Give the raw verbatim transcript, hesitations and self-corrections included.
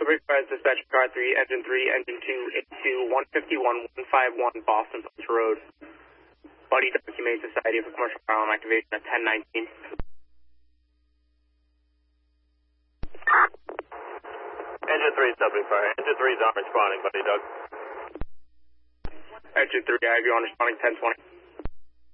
request dispatch car three, engine three, engine two, into one fifty-one, one fifty-one Boston Post Road. Buddy Document Society for Commercial Firearm Activation at ten nineteen. Engine three, subject fire. Engine three is on responding, Buddy Doug. Engine three, I have you on responding ten twenty.